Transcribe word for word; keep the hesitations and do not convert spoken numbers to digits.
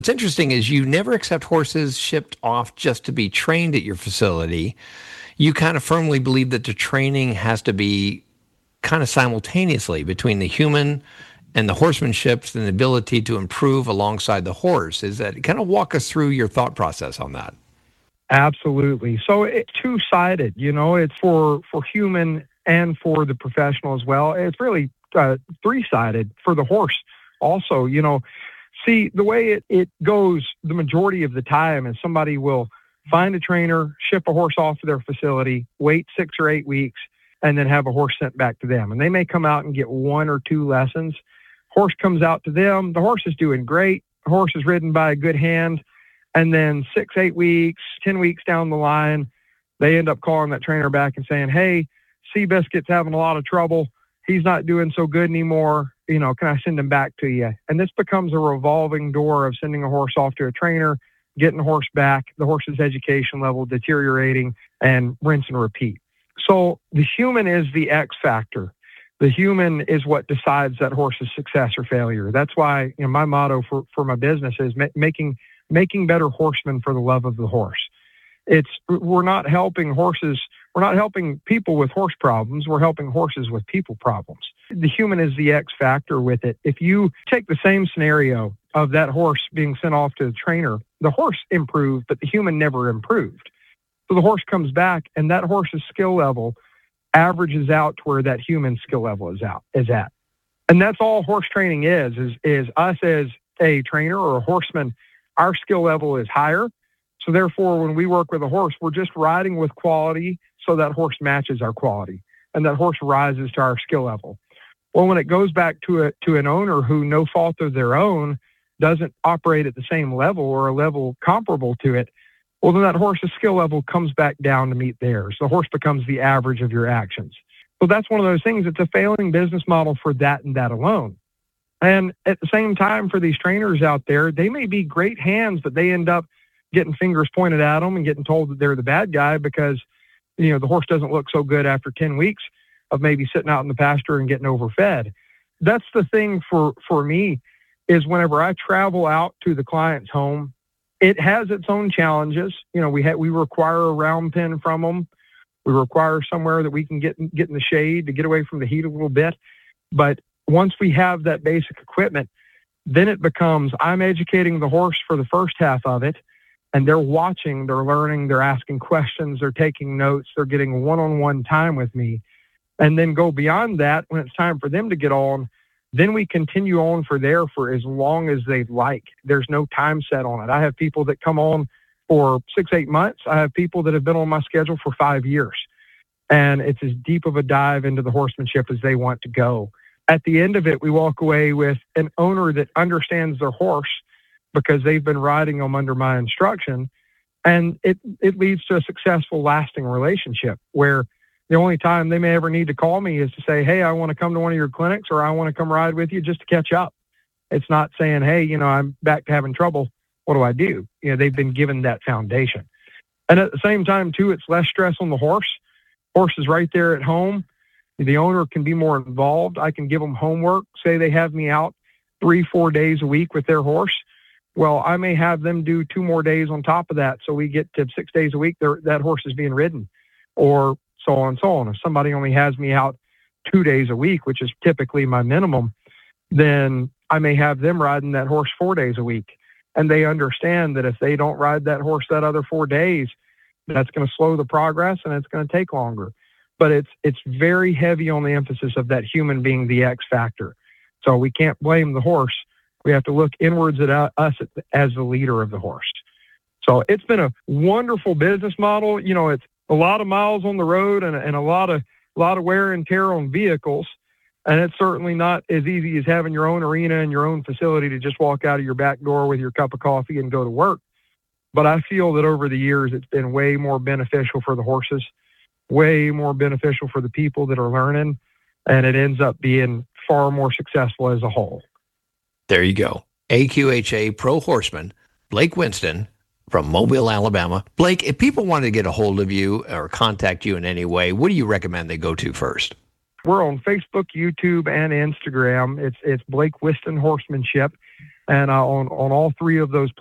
What's interesting is you never accept horses shipped off just to be trained at your facility. You kind of firmly believe that the training has to be kind of simultaneously between the human and the horsemanship and the ability to improve alongside the horse. Is that kind of walk us through your thought process on that? Absolutely. So it's two-sided, you know, it's for, for human and for the professional as well. It's really uh, three-sided for the horse also, you know. See, the way it, it goes the majority of the time is somebody will find a trainer, ship a horse off to their facility, wait six or eight weeks, and then have a horse sent back to them. And they may come out and get one or two lessons. Horse comes out to them. The horse is doing great. The horse is ridden by a good hand. And then six, eight weeks, ten weeks down the line, they end up calling that trainer back and saying, hey, Seabiscuit's having a lot of trouble. He's not doing so good anymore. You know, can I send him back to you? And this becomes a revolving door of sending a horse off to a trainer, getting the horse back, the horse's education level deteriorating, and rinse and repeat. So the human is the X factor. The human is what decides that horse's success or failure. That's why, you know, my motto for, for my business is ma- making making better horsemen for the love of the horse. It's we're not helping horses. We're not helping people with horse problems. We're helping horses with people problems. The human is the X factor with it. If you take the same scenario of that horse being sent off to the trainer, the horse improved, but the human never improved. So the horse comes back, and that horse's skill level averages out to where that human skill level is out is at. And that's all horse training is, is, is us as a trainer or a horseman, our skill level is higher. So therefore, when we work with a horse, we're just riding with quality so that horse matches our quality and that horse rises to our skill level. Well, when it goes back to a, to an owner who, no fault of their own, doesn't operate at the same level or a level comparable to it, well, then that horse's skill level comes back down to meet theirs. The horse becomes the average of your actions. So that's one of those things. It's a failing business model for that and that alone. And at the same time, for these trainers out there, they may be great hands, but they end up getting fingers pointed at them and getting told that they're the bad guy because, you know, the horse doesn't look so good after ten weeks of maybe sitting out in the pasture and getting overfed. That's the thing for, for me is whenever I travel out to the client's home, it has its own challenges. You know, we ha- we require a round pen from them. We require somewhere that we can get, get in the shade to get away from the heat a little bit. But once we have that basic equipment, then it becomes, I'm educating the horse for the first half of it, and they're watching, they're learning, they're asking questions, they're taking notes, they're getting one-on-one time with me. And then go beyond that, when it's time for them to get on, then we continue on for there for as long as they'd like. There's no time set on it. I have people that come on for six, eight months. I have people that have been on my schedule for five years. And it's as deep of a dive into the horsemanship as they want to go. At the end of it, we walk away with an owner that understands their horse because they've been riding them under my instruction. And it, it leads to a successful, lasting relationship where the only time they may ever need to call me is to say, hey, I want to come to one of your clinics or I want to come ride with you just to catch up. It's not saying, hey, you know, I'm back to having trouble. What do I do? You know, they've been given that foundation. And at the same time, too, it's less stress on the horse. Horse is right there at home. The owner can be more involved. I can give them homework. Say they have me out three, four days a week with their horse. Well, I may have them do two more days on top of that. So we get to six days a week, that horse is being ridden, or so on and so on. If somebody only has me out two days a week, which is typically my minimum, then I may have them riding that horse four days a week. And they understand that if they don't ride that horse that other four days, that's going to slow the progress and it's going to take longer. But it's it's very heavy on the emphasis of that human being the X factor. So we can't blame the horse. We have to look inwards at us as the leader of the horse. So it's been a wonderful business model. You know, it's a lot of miles on the road and, and a lot of a lot of wear and tear on vehicles. And it's certainly not as easy as having your own arena and your own facility to just walk out of your back door with your cup of coffee and go to work. But I feel that over the years, it's been way more beneficial for the horses, way more beneficial for the people that are learning, and it ends up being far more successful as a whole. There you go. A Q H A Pro Horseman, Blake Winston from Mobile, Alabama. Blake, if people wanted to get a hold of you or contact you in any way, what do you recommend they go to first? We're on Facebook, YouTube, and Instagram. It's it's Blake Winston Horsemanship. And uh, on, on all three of those